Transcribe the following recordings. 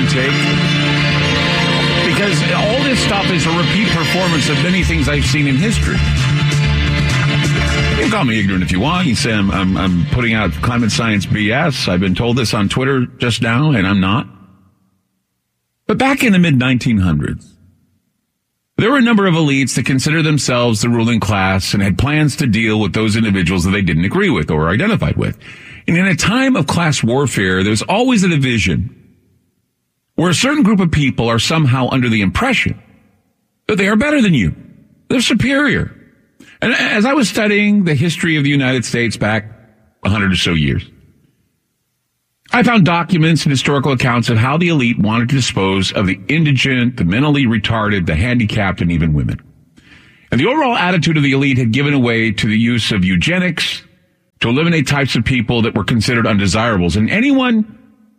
one take. Because all this stuff is a repeat performance of many things I've seen in history. You can call me ignorant if you want. You can say I'm putting out climate science BS. I've been told this on Twitter just now, and I'm not. But back in the mid-1900s, there were a number of elites that considered themselves the ruling class and had plans to deal with those individuals that they didn't agree with or identified with. And in a time of class warfare, there's always a division where a certain group of people are somehow under the impression that they are better than you. They're superior. And as I was studying the history of the United States back 100 or so years, I found documents and historical accounts of how the elite wanted to dispose of the indigent, the mentally retarded, the handicapped, and even women. And the overall attitude of the elite had given way to the use of eugenics to eliminate types of people that were considered undesirables. And anyone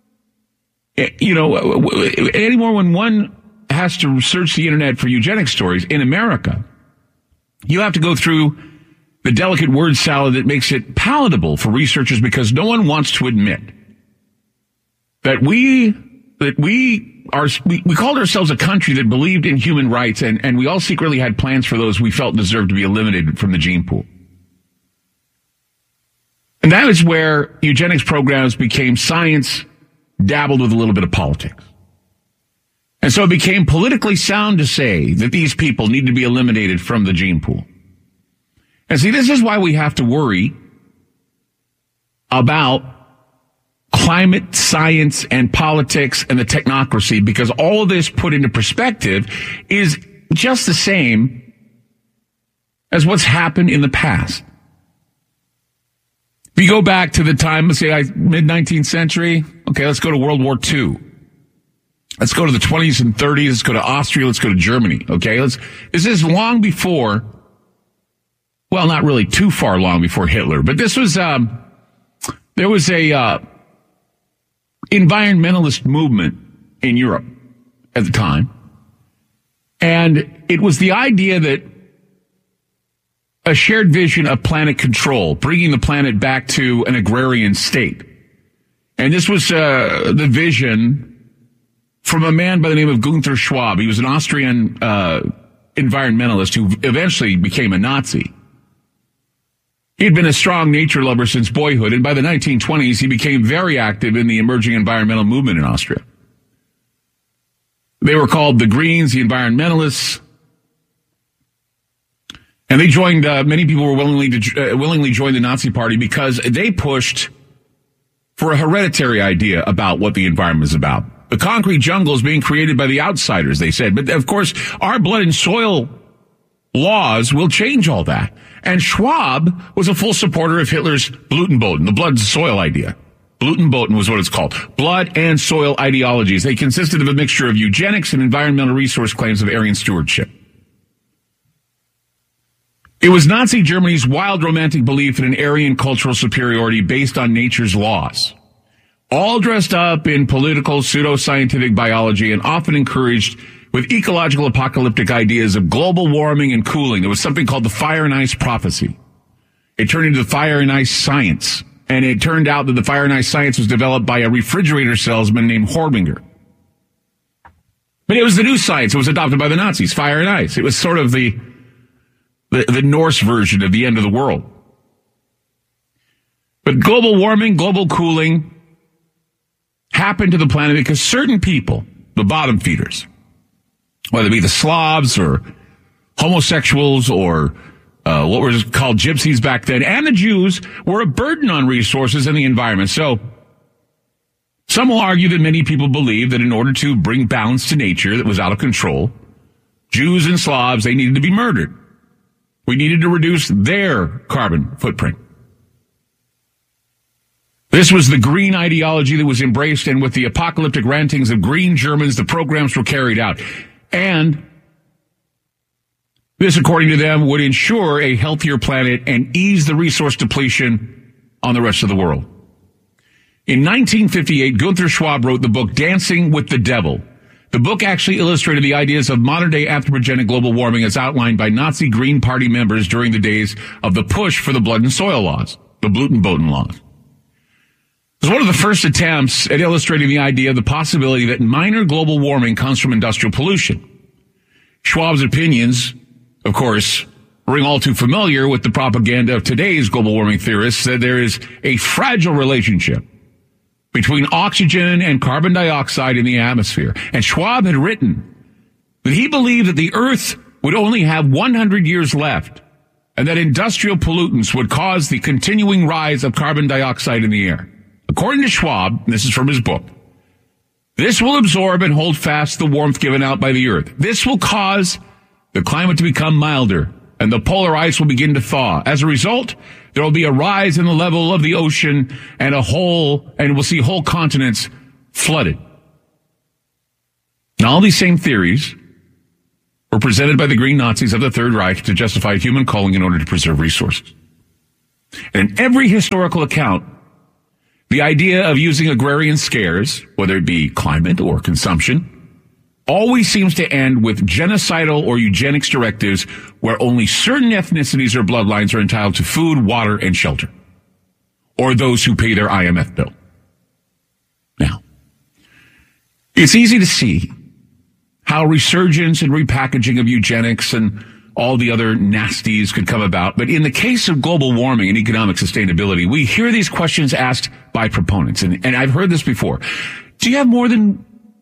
when one has to search the internet for eugenics stories in America, you have to go through the delicate word salad that makes it palatable for researchers because no one wants to admit that we called ourselves a country that believed in human rights and we all secretly had plans for those we felt deserved to be eliminated from the gene pool. And that is where eugenics programs became science dabbled with a little bit of politics. And so it became politically sound to say that these people need to be eliminated from the gene pool. And see, this is why we have to worry about climate science and politics and the technocracy, because all of this put into perspective is just the same as what's happened in the past. If you go back to the time, let's say mid-19th century, okay, let's go to World War II. Let's go to the 20s and 30s. Let's go to Austria. Let's go to Germany. Okay, this is long before, well, not really too far long before Hitler, but this was, there was a environmentalist movement in Europe at the time. And it was the idea that a shared vision of planet control, bringing the planet back to an agrarian state. And this was the vision from a man by the name of Gunther Schwab. He was an Austrian environmentalist who eventually became a Nazi. He'd been a strong nature lover since boyhood, and by the 1920s, he became very active in the emerging environmental movement in Austria. They were called the Greens, the environmentalists. And they joined, many people were willingly join the Nazi Party because they pushed for a hereditary idea about what the environment is about. The concrete jungle is being created by the outsiders, they said. But of course, our blood and soil laws will change all that. And Schwab was a full supporter of Hitler's Blütenboten, the blood and soil idea. Blütenboten was what it's called. Blood and soil ideologies. They consisted of a mixture of eugenics and environmental resource claims of Aryan stewardship. It was Nazi Germany's wild romantic belief in an Aryan cultural superiority based on nature's laws, all dressed up in political pseudoscientific biology and often encouraged with ecological apocalyptic ideas of global warming and cooling. There was something called the fire and ice prophecy. It turned into the fire and ice science, and it turned out that the fire and ice science was developed by a refrigerator salesman named Horbinger. But it was the new science. It was adopted by the Nazis, fire and ice. It was sort of the Norse version of the end of the world. But global warming, global cooling happened to the planet because certain people, the bottom feeders, whether it be the Slavs or homosexuals or what was called gypsies back then, and the Jews, were a burden on resources and the environment. So some will argue that many people believe that in order to bring balance to nature that was out of control, Jews and Slavs, they needed to be murdered. We needed to reduce their carbon footprint. This was the green ideology that was embraced, and with the apocalyptic rantings of green Germans, the programs were carried out. And this, according to them, would ensure a healthier planet and ease the resource depletion on the rest of the world. In 1958, Gunther Schwab wrote the book Dancing with the Devil. The book actually illustrated the ideas of modern-day anthropogenic global warming as outlined by Nazi Green Party members during the days of the push for the blood and soil laws, the Blütenboten laws. was one of the first attempts at illustrating the idea of the possibility that minor global warming comes from industrial pollution. Schwab's opinions, of course, ring all too familiar with the propaganda of today's global warming theorists that there is a fragile relationship between oxygen and carbon dioxide in the atmosphere. And Schwab had written that he believed that the Earth would only have 100 years left and that industrial pollutants would cause the continuing rise of carbon dioxide in the air. According to Schwab, this is from his book, this will absorb and hold fast the warmth given out by the Earth. This will cause the climate to become milder and the polar ice will begin to thaw. As a result, there will be a rise in the level of the ocean and we'll see whole continents flooded. Now, all these same theories were presented by the green Nazis of the Third Reich to justify human culling in order to preserve resources. And in every historical account, the idea of using agrarian scares, whether it be climate or consumption, always seems to end with genocidal or eugenics directives where only certain ethnicities or bloodlines are entitled to food, water, and shelter, or those who pay their IMF bill. Now, it's easy to see how resurgence and repackaging of eugenics and all the other nasties could come about. But in the case of global warming and economic sustainability, we hear these questions asked by proponents. And I've heard this before. Do you have more than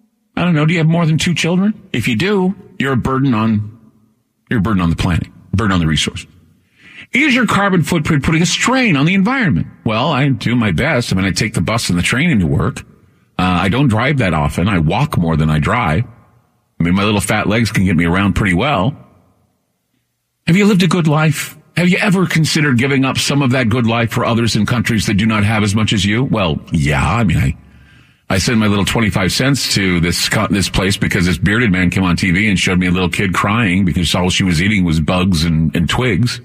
2 children? If you do, you're a burden on the planet, a burden on the resources. Is your carbon footprint putting a strain on the environment? Well, I do my best. I take the bus and the train into work. I don't drive that often. I walk more than I drive. My little fat legs can get me around pretty well. Have you lived a good life? Have you ever considered giving up some of that good life for others in countries that do not have as much as you? Well, yeah. I sent my little 25 cents to this place because this bearded man came on TV and showed me a little kid crying because all she was eating was bugs and twigs.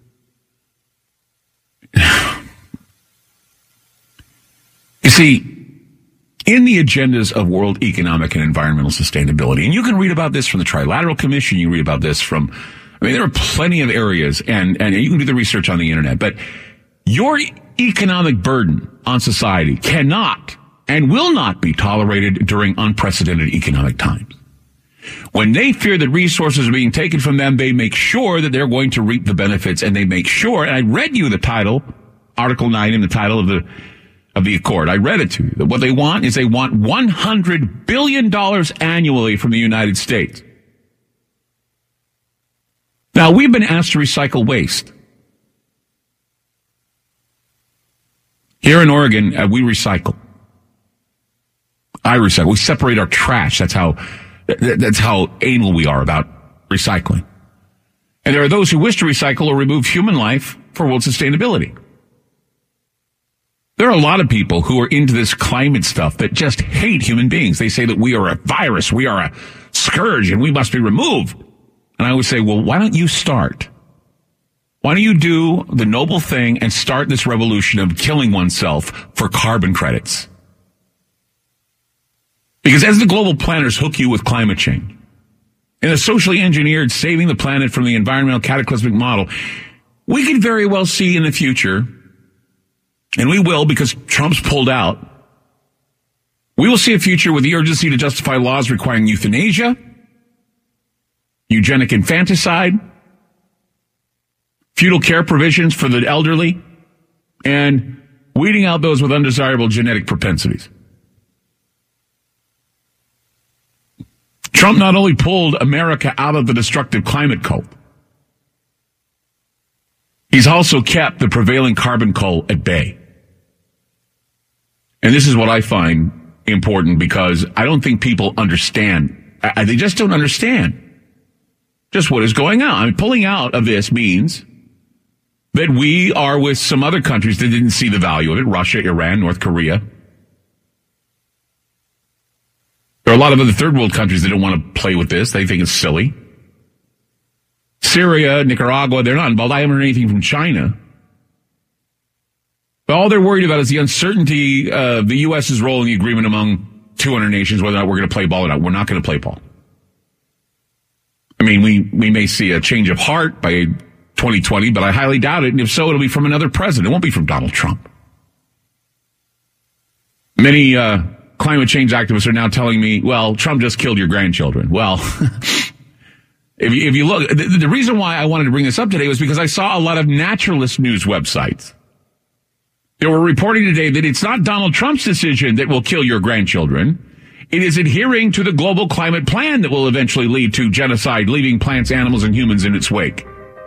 You see, in the agendas of world economic and environmental sustainability, and you can read about this from the Trilateral Commission, you read about this from, there are plenty of areas, and you can do the research on the internet, but your economic burden on society cannot and will not be tolerated during unprecedented economic times. When they fear that resources are being taken from them, they make sure that they're going to reap the benefits, and they make sure, and I read you the title, Article 9 in the title of the Accord. I read it to you. That what they want is they want $100 billion annually from the United States. Now, we've been asked to recycle waste. Here in Oregon, we recycle. I recycle. We separate our trash. That's how anal we are about recycling. And there are those who wish to recycle or remove human life for world sustainability. There are a lot of people who are into this climate stuff that just hate human beings. They say that we are a virus, we are a scourge, and we must be removed. And I would say, well, why don't you start? Why don't you do the noble thing and start this revolution of killing oneself for carbon credits? Because as the global planners hook you with climate change, and the socially engineered saving the planet from the environmental cataclysmic model, we could very well see in the future, and we will because Trump's pulled out, we will see a future with the urgency to justify laws requiring euthanasia, eugenic infanticide, fetal care provisions for the elderly, and weeding out those with undesirable genetic propensities. Trump not only pulled America out of the destructive climate cult, he's also kept the prevailing carbon cult at bay. And this is what I find important because I don't think people understand. They just don't understand just what is going on. Pulling out of this means that we are with some other countries that didn't see the value of it. Russia, Iran, North Korea. There are a lot of other third world countries that don't want to play with this. They think it's silly. Syria, Nicaragua, they're not involved. I haven't heard anything from China. But all they're worried about is the uncertainty of the U.S.'s role in the agreement among 200 nations, whether or not we're going to play ball or not. We're not going to play ball. We may see a change of heart by 2020, but I highly doubt it. And if so, it'll be from another president. It won't be from Donald Trump. Many climate change activists are now telling me, well, Trump just killed your grandchildren. Well, if you look, the reason why I wanted to bring this up today was because I saw a lot of naturalist news websites. They were reporting today that it's not Donald Trump's decision that will kill your grandchildren. It is adhering to the global climate plan that will eventually lead to genocide, leaving plants, animals, and humans in its wake.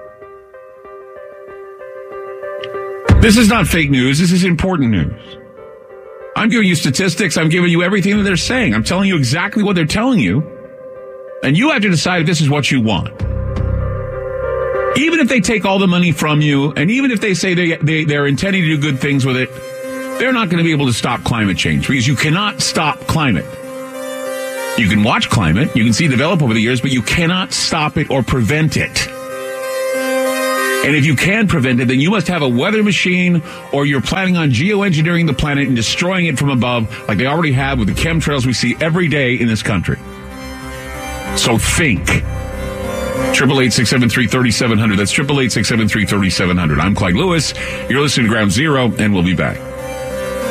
This is not fake news. This is important news. I'm giving you statistics. I'm giving you everything that they're saying. I'm telling you exactly what they're telling you. And you have to decide if this is what you want. Even if they take all the money from you, and even if they say they're intending to do good things with it, they're not going to be able to stop climate change, because you cannot stop climate. You can watch climate, you can see it develop over the years, but you cannot stop it or prevent it. And if you can prevent it, then you must have a weather machine, or you're planning on geoengineering the planet and destroying it from above, like they already have with the chemtrails we see every day in this country. So think. 888-673-3700. That's 888-673-3700. I'm Clyde Lewis. You're listening to Ground Zero, and we'll be back.